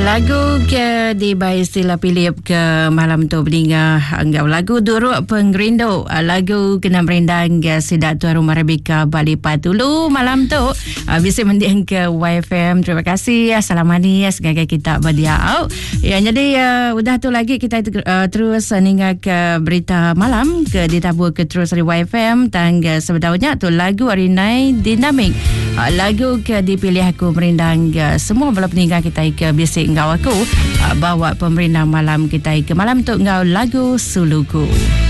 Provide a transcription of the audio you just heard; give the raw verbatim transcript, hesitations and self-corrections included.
Lagu ke di by Stella Philip ke malam tu peninggal anggap lagu Duruk Penggerindo, lagu kena merindang ke Sidak Tuan Rumah Rebecca Bali Patulu malam tu bisa mending ke Y F M. Terima kasih. Assalamualaikum segagai kita berdia out. Ya, jadi uh, udah tu lagi kita uh, terus ninggal ke berita malam ke ditabur ke terus di Y F M tangga sebenarnya tu lagu Arinai Dinamik. Uh, lagu ke dipilih aku merindang ke semua bala peninggal kita ke bisik ngau aku uh, bawa pemerintah malam kita ke malam tu ngau lagu Suluku.